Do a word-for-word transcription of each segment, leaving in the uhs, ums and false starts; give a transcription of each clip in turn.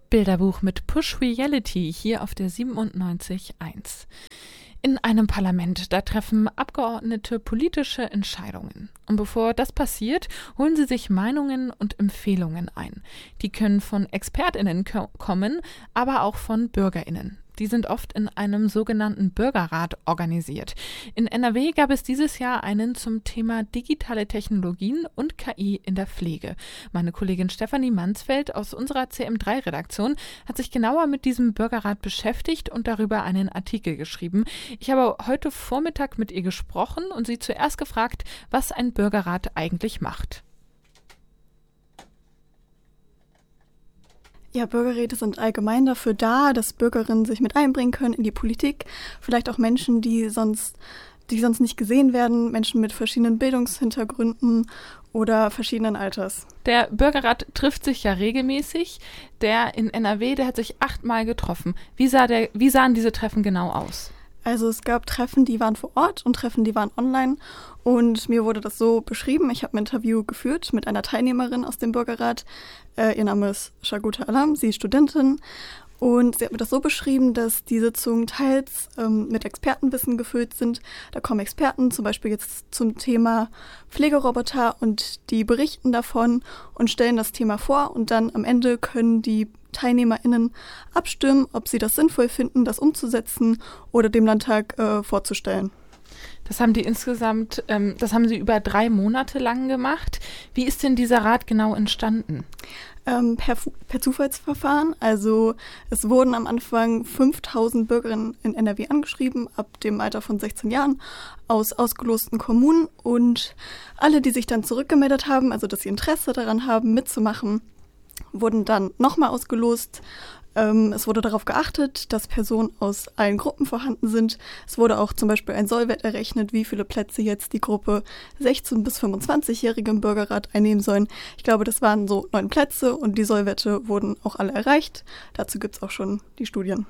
Bilderbuch mit Push Reality hier auf der siebenundneunzig Komma eins. In einem Parlament, da treffen Abgeordnete politische Entscheidungen. Und bevor das passiert, holen sie sich Meinungen und Empfehlungen ein. Die können von ExpertInnen ko- kommen, aber auch von BürgerInnen. Die sind oft in einem sogenannten Bürgerrat organisiert. In N R W gab es dieses Jahr einen zum Thema digitale Technologien und K I in der Pflege. Meine Kollegin Stefanie Mansfeld aus unserer C M drei Redaktion hat sich genauer mit diesem Bürgerrat beschäftigt und darüber einen Artikel geschrieben. Ich habe heute Vormittag mit ihr gesprochen und sie zuerst gefragt, was ein Bürgerrat eigentlich macht. Ja, Bürgerräte sind allgemein dafür da, dass Bürgerinnen sich mit einbringen können in die Politik. Vielleicht auch Menschen, die sonst, die sonst nicht gesehen werden, Menschen mit verschiedenen Bildungshintergründen oder verschiedenen Alters. Der Bürgerrat trifft sich ja regelmäßig. Der in N R W, der hat sich achtmal getroffen. Wie sah der, wie sahen diese Treffen genau aus? Also es gab Treffen, die waren vor Ort und Treffen, die waren online. Und mir wurde das so beschrieben. Ich habe ein Interview geführt mit einer Teilnehmerin aus dem Bürgerrat. Äh, ihr Name ist Shagota Alam, sie ist Studentin. Und sie hat mir das so beschrieben, dass die Sitzungen teils ähm, mit Expertenwissen gefüllt sind. Da kommen Experten zum Beispiel jetzt zum Thema Pflegeroboter und die berichten davon und stellen das Thema vor. Und dann am Ende können die TeilnehmerInnen abstimmen, ob sie das sinnvoll finden, das umzusetzen oder dem Landtag äh, vorzustellen. Das haben die insgesamt, ähm, das haben sie über drei Monate lang gemacht. Wie ist denn dieser Rat genau entstanden? Ähm, per, per Zufallsverfahren. Also es wurden am Anfang fünftausend Bürgerinnen in N R W angeschrieben, ab dem Alter von sechzehn Jahren, aus ausgelosten Kommunen. Und alle, die sich dann zurückgemeldet haben, also dass sie Interesse daran haben, mitzumachen, wurden dann nochmal ausgelost. Ähm, es wurde darauf geachtet, dass Personen aus allen Gruppen vorhanden sind. Es wurde auch zum Beispiel ein Sollwert errechnet, wie viele Plätze jetzt die Gruppe sechzehn- bis fünfundzwanzigjährige im Bürgerrat einnehmen sollen. Ich glaube, das waren so neun Plätze und die Sollwerte wurden auch alle erreicht. Dazu gibt es auch schon die Studien.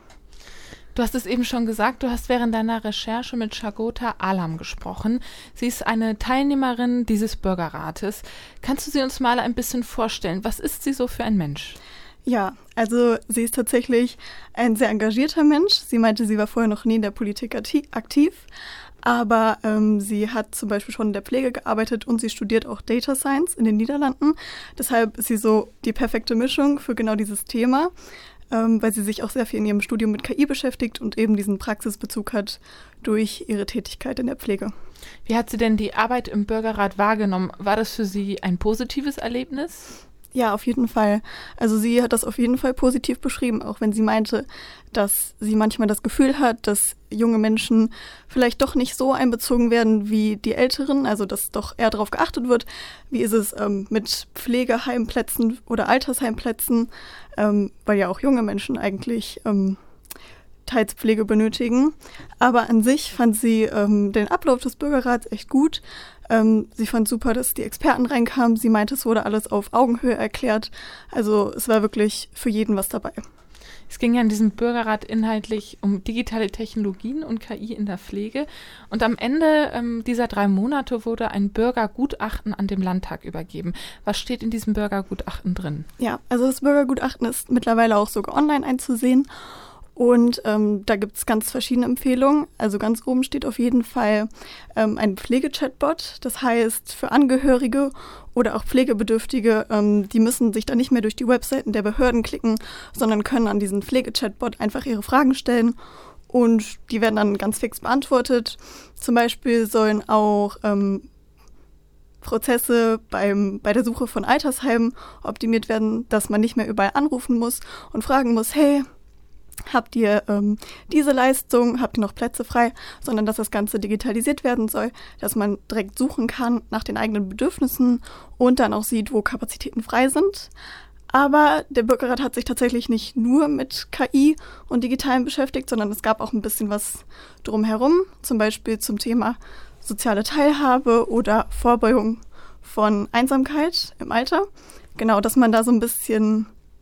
Du hast es eben schon gesagt, du hast während deiner Recherche mit Shagota Alam gesprochen. Sie ist eine Teilnehmerin dieses Bürgerrates. Kannst du sie uns mal ein bisschen vorstellen? Was ist sie so für ein Mensch? Ja, also sie ist tatsächlich ein sehr engagierter Mensch. Sie meinte, sie war vorher noch nie in der Politik aktiv, aber ähm, sie hat zum Beispiel schon in der Pflege gearbeitet und sie studiert auch Data Science in den Niederlanden. Deshalb ist sie so die perfekte Mischung für genau dieses Thema. Ähm, weil sie sich auch sehr viel in ihrem Studium mit K I beschäftigt und eben diesen Praxisbezug hat durch ihre Tätigkeit in der Pflege. Wie hat sie denn die Arbeit im Bürgerrat wahrgenommen? War das für sie ein positives Erlebnis? Ja, auf jeden Fall. Also sie hat das auf jeden Fall positiv beschrieben, auch wenn sie meinte, dass sie manchmal das Gefühl hat, dass junge Menschen vielleicht doch nicht so einbezogen werden wie die Älteren, also dass doch eher darauf geachtet wird, wie ist es ähm, mit Pflegeheimplätzen oder Altersheimplätzen, ähm, weil ja auch junge Menschen eigentlich ähm, teils Pflege benötigen. Aber an sich fand sie ähm, den Ablauf des Bürgerrats echt gut. Ähm, sie fand super, dass die Experten reinkamen. Sie meinte, es wurde alles auf Augenhöhe erklärt. Also es war wirklich für jeden was dabei. Es ging ja in diesem Bürgerrat inhaltlich um digitale Technologien und K I in der Pflege. Und am Ende ähm, dieser drei Monate wurde ein Bürgergutachten an den Landtag übergeben. Was steht in diesem Bürgergutachten drin? Ja, also das Bürgergutachten ist mittlerweile auch sogar online einzusehen. Und ähm, da gibt es ganz verschiedene Empfehlungen. Also ganz oben steht auf jeden Fall ähm, ein Pflegechatbot. Das heißt, für Angehörige oder auch Pflegebedürftige, ähm, die müssen sich da nicht mehr durch die Webseiten der Behörden klicken, sondern können an diesen Pflegechatbot einfach ihre Fragen stellen. Und die werden dann ganz fix beantwortet. Zum Beispiel sollen auch ähm, Prozesse beim, bei der Suche von Altersheimen optimiert werden, dass man nicht mehr überall anrufen muss und fragen muss, hey, habt ihr ähm, diese Leistung, habt ihr noch Plätze frei, sondern dass das Ganze digitalisiert werden soll, dass man direkt suchen kann nach den eigenen Bedürfnissen und dann auch sieht, wo Kapazitäten frei sind. Aber der Bürgerrat hat sich tatsächlich nicht nur mit K I und Digitalen beschäftigt, sondern es gab auch ein bisschen was drumherum, zum Beispiel zum Thema soziale Teilhabe oder Vorbeugung von Einsamkeit im Alter. Genau, dass man da so ein bisschen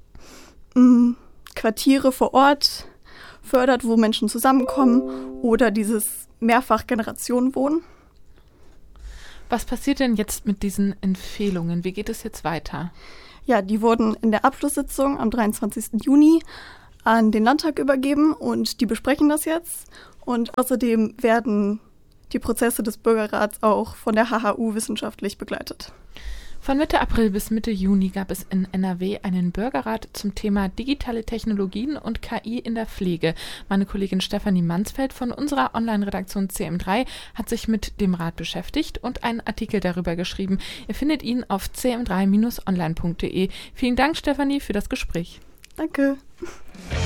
mh, Quartiere vor Ort fördert, wo Menschen zusammenkommen oder dieses Mehrfach-Generationen-Wohnen. Was passiert denn jetzt mit diesen Empfehlungen? Wie geht es jetzt weiter? Ja, die wurden in der Abschlusssitzung am dreiundzwanzigsten Juni an den Landtag übergeben und die besprechen das jetzt. Und außerdem werden die Prozesse des Bürgerrats auch von der H H U wissenschaftlich begleitet. Von Mitte April bis Mitte Juni gab es in N R W einen Bürgerrat zum Thema digitale Technologien und K I in der Pflege. Meine Kollegin Stefanie Mansfeld von unserer Online-Redaktion C M drei hat sich mit dem Rat beschäftigt und einen Artikel darüber geschrieben. Ihr findet ihn auf c m drei Bindestrich online punkt d e. Vielen Dank, Stefanie, für das Gespräch. Danke.